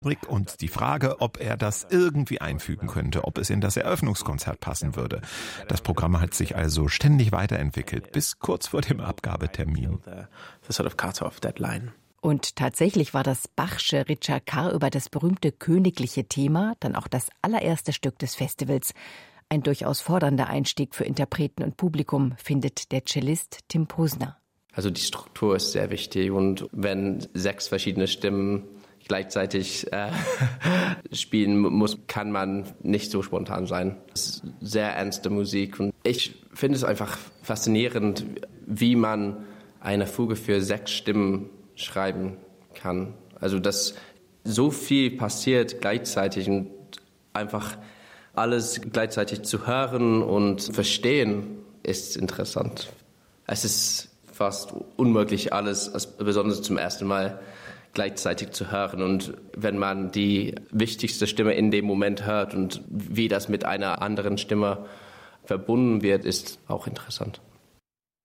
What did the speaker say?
und die Frage, ob er das irgendwie einfügen könnte, ob es in das Eröffnungskonzert passen würde. Das Programm hat sich also ständig weiterentwickelt, bis kurz vor dem Abgabetermin. Und tatsächlich war das Bachsche Ricercar über das berühmte königliche Thema dann auch das allererste Stück des Festivals. Ein durchaus fordernder Einstieg für Interpreten und Publikum, findet der Cellist Tim Posner. Also die Struktur ist sehr wichtig und wenn 6 verschiedene Stimmen gleichzeitig spielen muss, kann man nicht so spontan sein. Es ist sehr ernste Musik und ich finde es einfach faszinierend, wie man eine Fuge für 6 Stimmen schreiben kann. Also dass so viel passiert gleichzeitig und einfach alles gleichzeitig zu hören und verstehen ist interessant. Es ist fast unmöglich, alles, besonders zum ersten Mal, gleichzeitig zu hören. Und wenn man die wichtigste Stimme in dem Moment hört und wie das mit einer anderen Stimme verbunden wird, ist auch interessant.